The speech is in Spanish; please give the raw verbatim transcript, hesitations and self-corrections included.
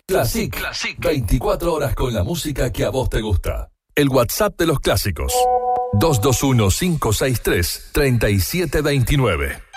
Classic. Classic. veinticuatro horas con la música que a vos te gusta. El WhatsApp de los clásicos. dos dos uno, cinco seis tres, tres siete dos nueve.